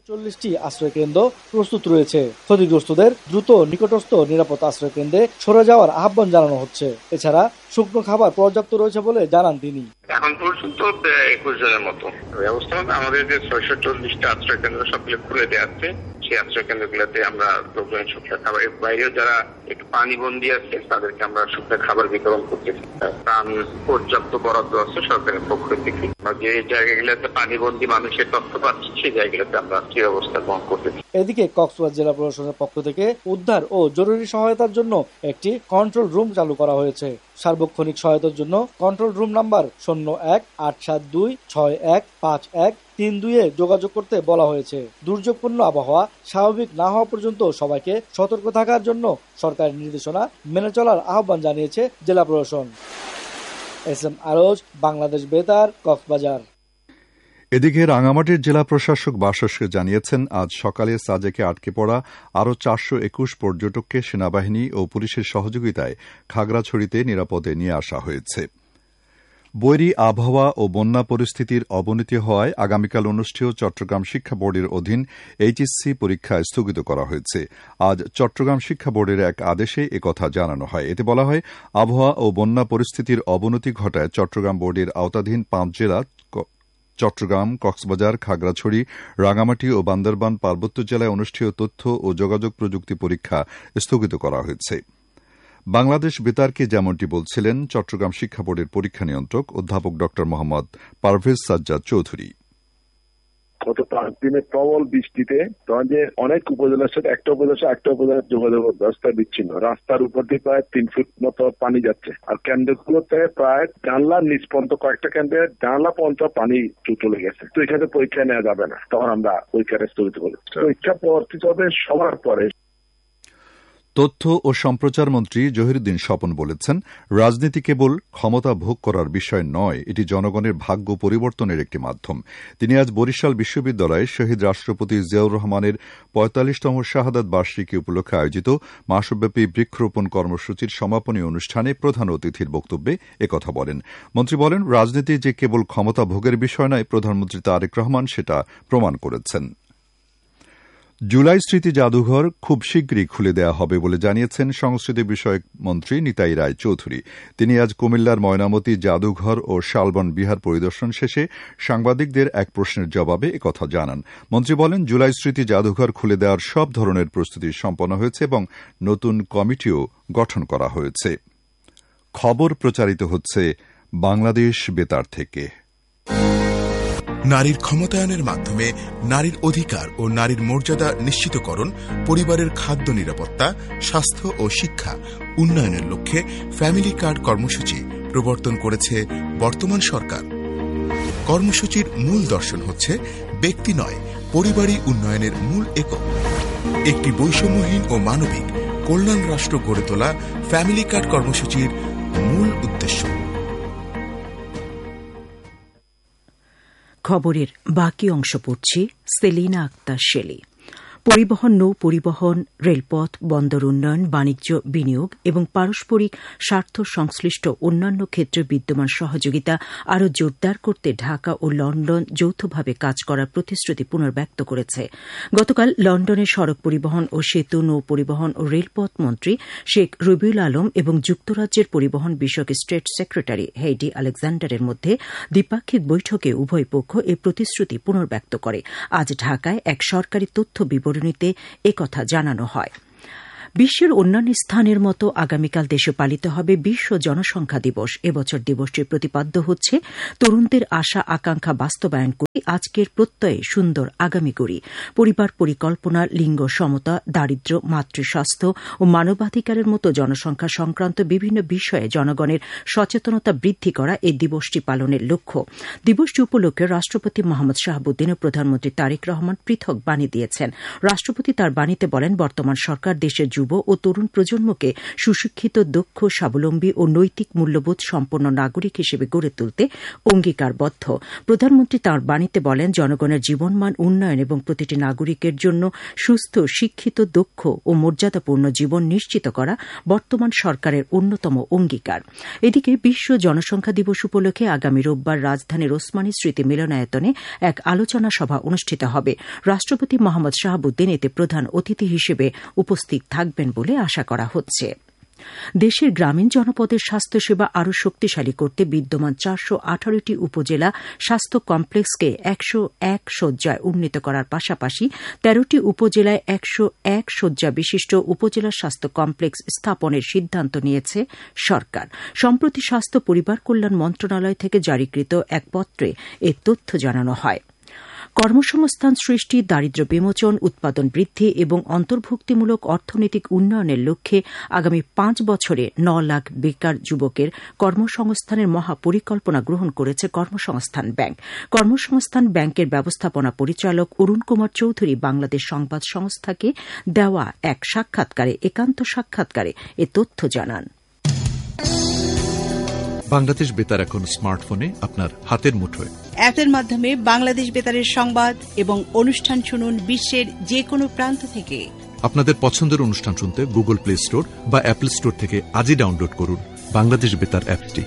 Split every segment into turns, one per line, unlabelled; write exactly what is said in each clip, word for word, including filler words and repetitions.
চল্লিশটি আশ্রয় কেন্দ্র প্রস্তুত রয়েছে। ক্ষতিগ্রস্তদের দ্রুত নিকটস্থ নিরাপদ আশ্রয় কেন্দ্রে সরে যাওয়ার আহ্বান জানানো হচ্ছে। এছাড়া শুকনো খাবার পর্যাপ্ত রয়েছে বলে জানান তিনি।
এখন পর্যন্ত একুশ জনের মতো ব্যবস্থা আমাদের যে ছয়শো চল্লিশটা আশ্রয় কেন্দ্র সবগুলো খুলে দেওয়া আছে। সেই আশ্রয় কেন্দ্রগুলোতে আমরা লোকজন শুকনো খাবার, বাইরেও যারা একটু পানি বন্দী আছে তাদেরকে আমরা শুকনো খাবার বিতরণ করতেছি। ত্রাণ পর্যাপ্ত বরাদ্দ আছে সরকারের পক্ষ থেকে। যে জায়গাগুলোতে পানি বন্দী মানুষের তথ্য পাচ্ছি সেই জায়গাগুলোতে আমরা কি ব্যবস্থা গ্রহণ করতেছি।
এদিকে কক্সবাজার জেলা প্রশাসনের পক্ষ থেকে উদ্ধার ও জরুরি সহায়তার জন্য একটি কন্ট্রোল রুম চালু করা হয়েছে। সার্বক্ষণিক সহায়তার জন্য কন্ট্রোল রুম নাম্বার শূন্য এক আট সাত দুই ছয় এক পাঁচ এক তিন দুই এ যোগাযোগ করতে বলা হয়েছে। দুর্যোগপূর্ণ আবহাওয়া স্বাভাবিক না হওয়া পর্যন্ত সবাইকে সতর্ক থাকার জন্য সরকারের নির্দেশনা মেনে চলার আহ্বান জানিয়েছে জেলা প্রশাসন। এস এম আরজ, বাংলাদেশ বেতার, কক্সবাজার।
এদিকে রাঙামাটির জেলা প্রশাসক বাসসকে জানিয়েছেন, আজ সকালে সাজেকে আটকে পড়া আরও চারশো একুশ পর্যটককে সেনাবাহিনী ও পুলিশের সহযোগিতায় খাগড়াছড়িতে নিরাপদে নিয়ে আসা হয়েছে। বৈরী আবহাওয়া ও বন্যা পরিস্থিতির অবনতি হওয়ায় আগামীকাল অনুষ্ঠেয় চট্টগ্রাম শিক্ষা বোর্ডের অধীন এইচএসসি পরীক্ষা স্থগিত করা হয়েছে। আজ চট্টগ্রাম শিক্ষা বোর্ডের এক আদেশে একথা জানানো হয়। এতে বলা হয়, আবহাওয়া ও বন্যা পরিস্থিতির অবনতি ঘটায় চট্টগ্রাম বোর্ডের আওতাধীন পাঁচ জেলা চট্টগ্রাম, কক্সবাজার, খাগড়াছড়ি, রাঙামাটি ও বান্দরবান পার্বত্য জেলায় অনুষ্ঠেয় তথ্য ও যোগাযোগ প্রযুক্তি পরীক্ষা স্থগিত করা হয়েছে। বাংলাদেশ বেতারকে যেমনটি বলছিলেন চট্টগ্রাম শিক্ষা বোর্ডের পরীক্ষা নিয়ন্ত্রক অধ্যাপক ড মোহাম্মদ পারভেজ সাজ্জাদ চৌধুরী।
গত পাঁচ দিনে প্রবল বৃষ্টিতে যে অনেক উপজেলার সাথে একটা উপজেলার একটা উপজেলার যোগাযোগ ব্যবস্থা বিচ্ছিন্ন। রাস্তার উপর দিয়ে প্রায় তিন ফুট মতো পানি যাচ্ছে। আর কেন্দ্রগুলোতে প্রায় জানলার নিচ পর্যন্ত কয়েকটা কেন্দ্রে জানলা পর্যন্ত পানি চলে গেছে। তো এখানে পরীক্ষা নেওয়া যাবে না, তখন আমরা পরীক্ষাটা স্থগিত করি। পরীক্ষা পরবর্তী হবে সবার পরে।
তথ্য ও সম্প্রচার মন্ত্রী জহিরুদ্দিন স্বপন বলেছেন, রাজনীতি কেবল ক্ষমতা ভোগ করার বিষয় নয়, এটি জনগণের ভাগ্য পরিবর্তনের একটি মাধ্যম। তিনি আজ বরিশাল বিশ্ববিদ্যালয়ে শহীদ রাষ্ট্রপতি জিয়াউর রহমানের পঁয়তাল্লিশতম শাহাদাত বার্ষিকী উপলক্ষে আয়োজিত মাসব্যাপী বৃক্ষরোপণ কর্মসূচির সমাপনী অনুষ্ঠানে প্রধান অতিথির বক্তব্যে একথা বলেন। মন্ত্রী বলেন, রাজনীতি যে কেবল ক্ষমতা ভোগের বিষয় নয়, প্রধানমন্ত্রী তারেক রহমান সেটা প্রমাণ করেছেন। জুলাই স্মৃতি জাদুঘর খুব শীঘ্রই খুলে দেওয়া হবে বলে জানিয়েছেন সংস্কৃতি বিষয়ক মন্ত্রী নিতাই রায় চৌধুরী। তিনি আজ কুমিল্লার ময়নামতি জাদুঘর ও শালবন বিহার পরিদর্শন শেষে সাংবাদিকদের এক প্রশ্নের জবাবে একথা জানান। মন্ত্রী বলেন, জুলাই স্মৃতি জাদুঘর খুলে দেওয়ার সব ধরনের প্রস্তুতি সম্পন্ন হয়েছে এবং নতুন কমিটিও গঠন করা হয়েছে। খবর প্রচারিত হচ্ছে বাংলাদেশ বেতার থেকে।
নারীর ক্ষমতায়নের মাধ্যমে নারীর অধিকার ও নারীর মর্যাদা নিশ্চিতকরণ, পরিবারের খাদ্য নিরাপত্তা, স্বাস্থ্য ও শিক্ষা উন্নয়নের লক্ষ্যে ফ্যামিলি কার্ড কর্মসূচি প্রবর্তন করেছে বর্তমান সরকার। কর্মসূচির মূল দর্শন হচ্ছে ব্যক্তি নয়, পরিবারই উন্নয়নের মূল একক। একটি বৈষম্যহীন ও মানবিক কল্যাণ রাষ্ট্র গড়ে তোলা ফ্যামিলি কার্ড কর্মসূচির মূল উদ্দেশ্য।
খবরের বাকি অংশ পড়ছি সেলিনা আক্তার শেলি। পরিবহন, নৌ পরিবহন, রেলপথ, বন্দর উন্নয়ন, বাণিজ্য, বিনিয়োগ এবং পারস্পরিক স্বার্থ সংশ্লিষ্ট অন্যান্য ক্ষেত্রে বিদ্যমান সহযোগিতা আরও জোরদার করতে ঢাকা ও লন্ডন যৌথভাবে কাজ করার প্রতিশ্রুতি পুনর্ব্যক্ত করেছে। গতকাল লন্ডনে সড়ক পরিবহন ও সেতু, নৌ পরিবহন ও রেলপথ মন্ত্রী শেখ রবিউল আলম এবং যুক্তরাজ্যের পরিবহন বিষয়ক স্টেট সেক্রেটারি হেইডি আলেকজান্ডারের মধ্যে দ্বিপাক্ষিক বৈঠকে উভয় পক্ষ এই প্রতিশ্রুতি পুনর্ব্যক্ত করে। আজ ঢাকায় এক সরকারি তথ্য বিবরণীতে একথা জানানো হয়। বিশ্বের অন্যান্য স্থানের মতো আগামীকাল দেশে পালিত হবে বিশ্ব জনসংখ্যা দিবস। এবছর দিবসটির প্রতিপাদ্য হচ্ছে তরুণদের আশা আকাঙ্ক্ষা বাস্তবায়ন করি, আজকের প্রত্যয়ে সুন্দর আগামী গড়ি। পরিবার পরিকল্পনা, লিঙ্গ সমতা, দারিদ্র্য, মাতৃস্বাস্থ্য ও মানবাধিকারের মতো জনসংখ্যা সংক্রান্ত বিভিন্ন বিষয়ে জনগণের সচেতনতা বৃদ্ধি করা এই দিবসটি পালনের লক্ষ্য। দিবসটি উপলক্ষে রাষ্ট্রপতি মোহাম্মদ শাহাবুদ্দিন ও প্রধানমন্ত্রী তারেক রহমান পৃথক বাণী দিয়েছেন। রাষ্ট্রপতি তার বাণীতে বলেন, বর্তমান সরকার দেশের যুব ও তরুণ প্রজন্মকে সুশিক্ষিত, দক্ষ, স্বাবলম্বী ও নৈতিক মূল্যবোধ সম্পন্ন নাগরিক হিসেবে গড়ে তুলতে অঙ্গীকারবদ্ধ। প্রধানমন্ত্রী তাঁর বাণীতে বলেন, জনগণের জীবনমান উন্নয়ন এবং প্রতিটি নাগরিকের জন্য সুস্থ, শিক্ষিত, দক্ষ ও মর্যাদাপূর্ণ জীবন নিশ্চিত করা বর্তমান সরকারের অন্যতম অঙ্গীকার। এদিকে বিশ্ব জনসংখ্যা দিবস উপলক্ষে আগামী রোববার রাজধানীর ওসমানী স্মৃতি মিলনায়তনে এক আলোচনা সভা অনুষ্ঠিত হবে। রাষ্ট্রপতি মোহাম্মদ শাহাবুদ্দিন এতে প্রধান অতিথি হিসেবে উপস্থিত থাকবেন বলে আশা করা হচ্ছে। দেশের গ্রামীণ জনপদের স্বাস্থ্যসেবা আরও শক্তিশালী করতে বিদ্যমান চারশো আঠারোটি উপজেলা স্বাস্থ্য কমপ্লেক্সকে একশো এক শয্যায় উন্নীত করার পাশাপাশি তেরোটি উপজেলায় একশো এক শয্যা বিশিষ্ট উপজেলা স্বাস্থ্য কমপ্লেক্স স্থাপনের সিদ্ধান্ত নিয়েছে সরকার। সম্প্রতি স্বাস্থ্য পরিবার কল্যাণ মন্ত্রণালয় থেকে জারিকৃত এক পত্রে এ তথ্য জানানো হয়। কর্মসংস্থান সৃষ্টি, দারিদ্র্য বিমোচন, উৎপাদন বৃদ্ধি এবং অন্তর্ভুক্তিমূলক অর্থনৈতিক উন্নয়নের লক্ষ্যে আগামী পাঁচ বছরে ন লাখ বেকার যুবকের কর্মসংস্থানের মহাপরিকল্পনা গ্রহণ করেছে কর্মসংস্থান ব্যাংক। কর্মসংস্থান ব্যাংকের ব্যবস্থাপনা পরিচালক অরুণ কুমার চৌধুরী বাংলাদেশ সংবাদ সংস্থাকে দেওয়া এক সাক্ষাৎকারে একান্ত সাক্ষাৎকারে এ তথ্য জানান।
বাংলাদেশ বেতার এখন স্মার্টফোনে আপনার হাতের মুঠোয়।
অ্যাপের মাধ্যমে বাংলাদেশ বেতারের সংবাদ এবং অনুষ্ঠান শুনুন বিশ্বের যে কোনো প্রান্ত থেকে।
আপনাদের পছন্দের অনুষ্ঠান শুনতে গুগল প্লে স্টোর বা অ্যাপল স্টোর থেকে আজই ডাউনলোড করুন বাংলাদেশ বেতার অ্যাপটি।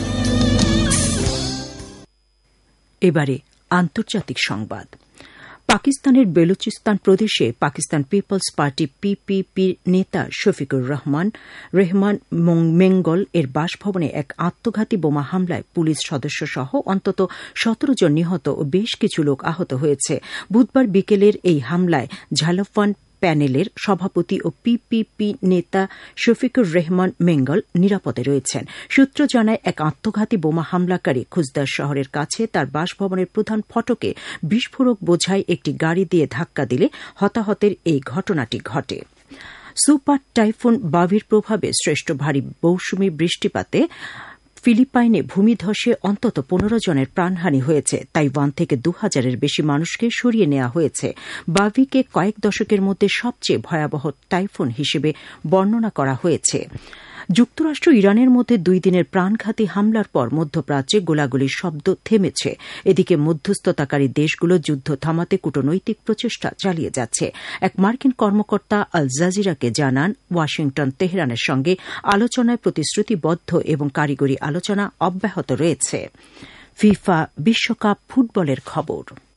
এবারে আন্তর্জাতিক সংবাদ। পাকিস্তানের বেলুচিস্তান প্রদেশে পাকিস্তান পিপলস পার্টি পিপিপির নেতা শফিকুর রহমান রেহমান মেঙ্গল এর বাসভবনে এক আত্মঘাতী বোমা হামলায় পুলিশ সদস্য সহ অন্তত সতেরো জন নিহত ও বেশ কিছু লোক আহত হয়েছে। বুধবার বিকেলের এই হামলায় ঝালফান প্যানেলের সভাপতি ও পিপিপি নেতা শফিকুর রহমান মেঙ্গল নিরাপদে রয়েছেন। সূত্র জানায়, এক আত্মঘাতী বোমা হামলাকারী খুজদার শহরের কাছে তার বাসভবনের প্রধান ফটকে বিস্ফোরক বোঝাই একটি গাড়ি দিয়ে ধাক্কা দিলে হতাহতের এই ঘটনাটি ঘটে। সুপার টাইফুন বাভির প্রভাবে শ্রেষ্ঠ ভারী মৌসুমী বৃষ্টিপাতে ফিলিপাইনে ভূমিধসে অন্তত পনেরো জনের প্রাণহানি হয়েছে। তাইওয়ান থেকে দু হাজারের বেশি মানুষকে সরিয়ে নেওয়া হয়েছে। বাভিকে কয়েক দশকের মধ্যে সবচেয়ে ভয়াবহ টাইফুন হিসেবে বর্ণনা করা হয়েছে। যুক্তরাষ্ট্র ইরানের মধ্যে দুই দিনের প্রাণঘাতী হামলার পর মধ্যপ্রাচ্যে গোলাগুলির শব্দ থেমেছে। এদিকে মধ্যস্থতাকারী দেশগুলো যুদ্ধ থামাতে কূটনৈতিক প্রচেষ্টা চালিয়ে যাচ্ছে। এক মার্কিন কর্মকর্তা আল জাজিরাকে জানান, ওয়াশিংটন তেহরানের সঙ্গে আলোচনায় প্রতিশ্রুতিবদ্ধ এবং কারিগরি আলোচনা অব্যাহত রয়েছে। ফিফা বিশ্বকাপ ফুটবলের খবর।